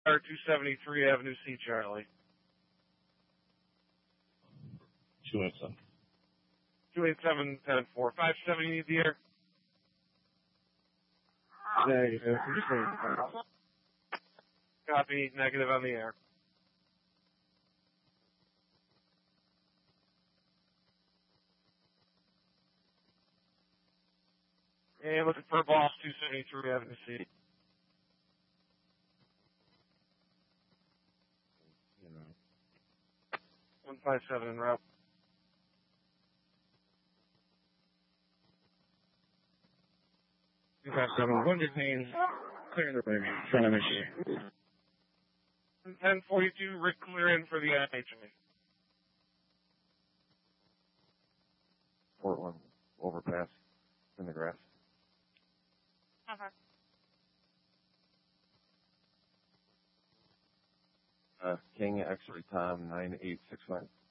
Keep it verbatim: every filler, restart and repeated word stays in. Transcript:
two seventy-three Avenue C, Charlie. two eight seven. two eight seven, ten four. five seven, you need the air? Negative. Copy, negative on the air. And looking for a boss, two seventy-three Avenue C. one five seven en route. two five seven, one detained, clearing the baby, front of issue. ten forty-two, Rick clearing for the N H A. Portland, overpass, in the grass. Okay. Uh, King, X-ray Tom, nine eight six five.